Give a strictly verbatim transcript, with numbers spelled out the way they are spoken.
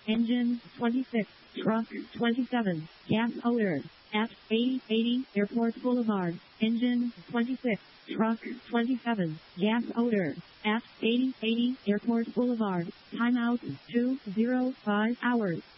Engine twenty-six, truck twenty-seven, gas odor. At eighty eighty Airport Boulevard. Engine twenty-six, truck twenty-seven, gas odor. At eighty eighty Airport Boulevard. Timeout two oh five hours.